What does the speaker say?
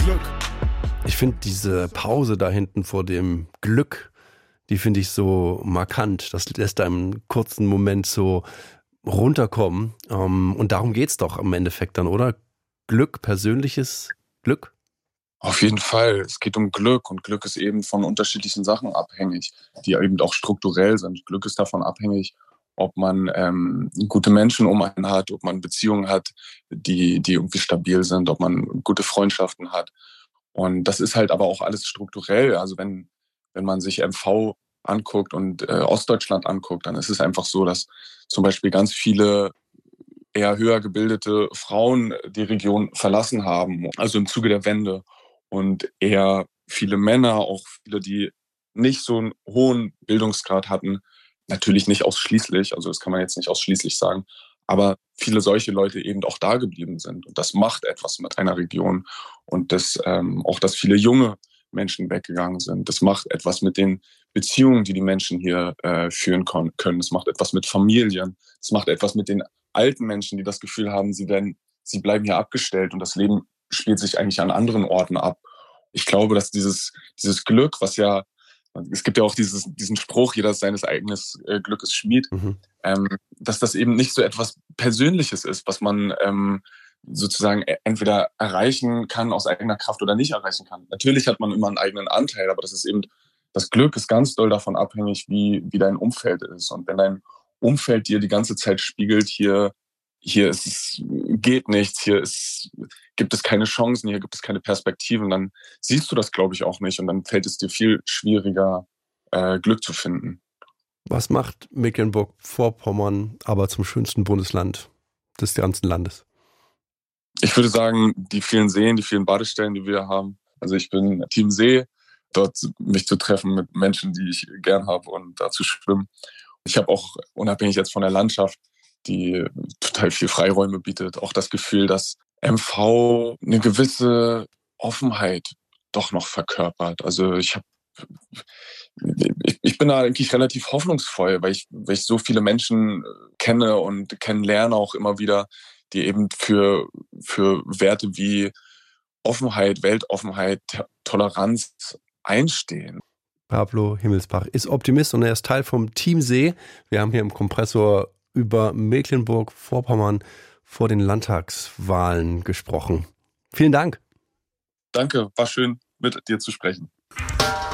Glück. Ich finde diese Pause da hinten vor dem Glück, die finde ich so markant. Das lässt einem einen kurzen Moment so runterkommen. Und darum geht's doch im Endeffekt dann, oder? Glück, persönliches Glück? Auf jeden Fall. Es geht um Glück und Glück ist eben von unterschiedlichen Sachen abhängig, die eben auch strukturell sind. Glück ist davon abhängig, ob man gute Menschen um einen hat, ob man Beziehungen hat, die irgendwie stabil sind, ob man gute Freundschaften hat. Und das ist halt aber auch alles strukturell. Also wenn man sich MV anguckt und Ostdeutschland anguckt, dann ist es einfach so, dass zum Beispiel ganz viele eher höher gebildete Frauen die Region verlassen haben, also im Zuge der Wende. Und eher viele Männer, auch viele, die nicht so einen hohen Bildungsgrad hatten, natürlich nicht ausschließlich, also das kann man jetzt nicht ausschließlich sagen, aber viele solche Leute eben auch da geblieben sind. Und das macht etwas mit einer Region. Und auch, dass viele junge Menschen weggegangen sind. Das macht etwas mit den Beziehungen, die die Menschen hier führen können. Das macht etwas mit Familien. Das macht etwas mit den alten Menschen, die das Gefühl haben, sie bleiben hier abgestellt und das Leben spielt sich eigentlich an anderen Orten ab. Ich glaube, dass dieses Glück, es gibt ja auch diesen Spruch, jeder ist seines eigenen Glückes Schmied, dass das eben nicht so etwas Persönliches ist, was man sozusagen entweder erreichen kann aus eigener Kraft oder nicht erreichen kann. Natürlich hat man immer einen eigenen Anteil, aber das Glück ist ganz doll davon abhängig, wie dein Umfeld ist. Und wenn dein Umfeld dir die ganze Zeit spiegelt, hier geht nichts, gibt es keine Chancen, hier gibt es keine Perspektiven, dann siehst du das, glaube ich, auch nicht und dann fällt es dir viel schwieriger, Glück zu finden. Was macht Mecklenburg-Vorpommern aber zum schönsten Bundesland des ganzen Landes? Ich würde sagen, die vielen Seen, die vielen Badestellen, die wir haben. Also ich bin Team See, dort mich zu treffen mit Menschen, die ich gern habe und da zu schwimmen. Ich habe auch, unabhängig jetzt von der Landschaft, die total viel Freiräume bietet, auch das Gefühl, dass MV eine gewisse Offenheit doch noch verkörpert. Also ich bin da eigentlich relativ hoffnungsvoll, weil ich so viele Menschen kenne und kennenlerne auch immer wieder, die eben für Werte wie Offenheit, Weltoffenheit, Toleranz einstehen. Pablo Himmelsbach ist Optimist und er ist Teil vom Team See. Wir haben hier im Kompressor über Mecklenburg-Vorpommern vor den Landtagswahlen gesprochen. Vielen Dank. Danke, war schön, mit dir zu sprechen.